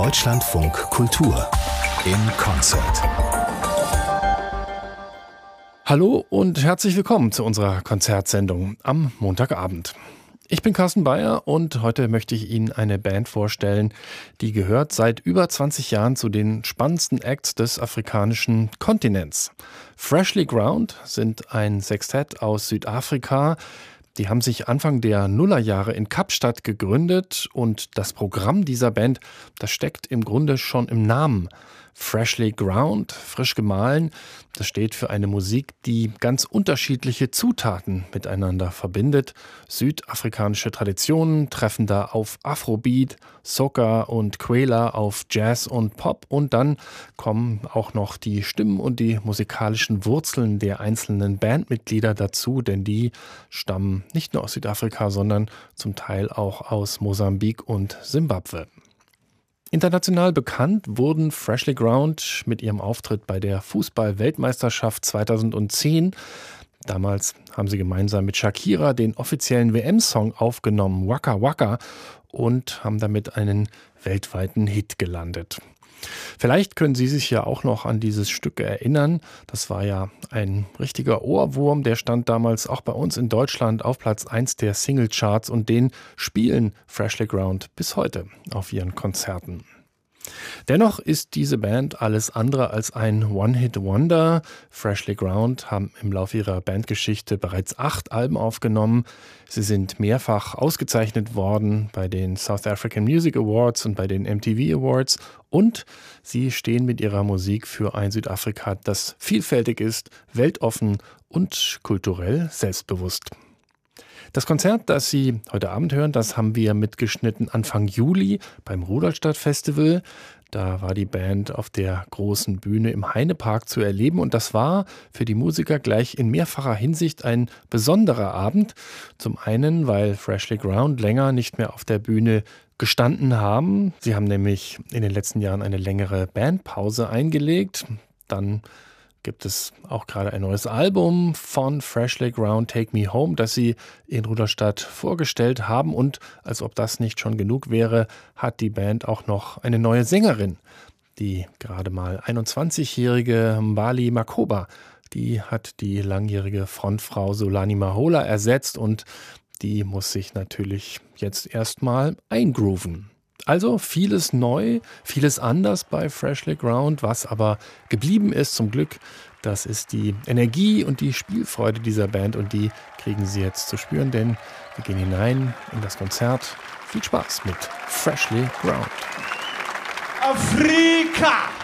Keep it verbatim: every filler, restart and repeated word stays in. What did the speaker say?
Deutschlandfunk Kultur in Konzert. Hallo und herzlich willkommen zu unserer Konzertsendung am Montagabend. Ich bin Carsten Beyer und heute möchte ich Ihnen eine Band vorstellen, die gehört seit über zwanzig Jahren zu den spannendsten Acts des afrikanischen Kontinents. Freshly Ground sind ein Sextett aus Südafrika. Die haben sich Anfang der Nullerjahre in Kapstadt gegründet und das Programm dieser Band, das steckt im Grunde schon im Namen. Freshly Ground, frisch gemahlen, das steht für eine Musik, die ganz unterschiedliche Zutaten miteinander verbindet. Südafrikanische Traditionen treffen da auf Afrobeat, Soca und Kwela, auf Jazz und Pop und dann kommen auch noch die Stimmen und die musikalischen Wurzeln der einzelnen Bandmitglieder dazu, denn die stammen nicht nur aus Südafrika, sondern zum Teil auch aus Mosambik und Simbabwe. International bekannt wurden Freshly Ground mit ihrem Auftritt bei der Fußball-Weltmeisterschaft zweitausendzehn. Damals haben sie gemeinsam mit Shakira den offiziellen W M-Song aufgenommen, Waka Waka, und haben damit einen weltweiten Hit gelandet. Vielleicht können Sie sich ja auch noch an dieses Stück erinnern. Das war ja ein richtiger Ohrwurm. Der stand damals auch bei uns in Deutschland auf Platz eins der Singlecharts und den spielen Freshly Ground bis heute auf ihren Konzerten. Dennoch ist diese Band alles andere als ein One-Hit-Wonder. Freshly Ground haben im Laufe ihrer Bandgeschichte bereits acht Alben aufgenommen. Sie sind mehrfach ausgezeichnet worden bei den South African Music Awards und bei den M T V Awards. Und sie stehen mit ihrer Musik für ein Südafrika, das vielfältig ist, weltoffen und kulturell selbstbewusst. Das Konzert, das Sie heute Abend hören, das haben wir mitgeschnitten Anfang Juli beim Rudolstadt Festival. Da war die Band auf der großen Bühne im Heinepark zu erleben und das war für die Musiker gleich in mehrfacher Hinsicht ein besonderer Abend. Zum einen, weil Freshly Ground länger nicht mehr auf der Bühne gestanden haben. Sie haben nämlich in den letzten Jahren eine längere Bandpause eingelegt. Dann gibt es auch gerade ein neues Album von Freshly Ground, Take Me Home, das sie in Rudolstadt vorgestellt haben. Und als ob das nicht schon genug wäre, hat die Band auch noch eine neue Sängerin. Die gerade mal einundzwanzigjährige Mbali Makoba, die hat die langjährige Frontfrau Solani Mahola ersetzt und die muss sich natürlich jetzt erstmal eingrooven. Also vieles neu, vieles anders bei Freshly Ground, was aber geblieben ist zum Glück, das ist die Energie und die Spielfreude dieser Band und die kriegen Sie jetzt zu spüren, denn wir gehen hinein in das Konzert. Viel Spaß mit Freshly Ground. Afrika!